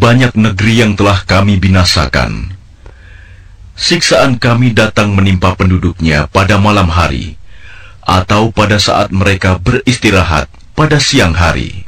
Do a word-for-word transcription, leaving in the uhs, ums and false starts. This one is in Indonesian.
banyak negeri yang telah kami binasakan. Siksaan kami datang menimpa penduduknya pada malam hari, atau pada saat mereka beristirahat pada siang hari.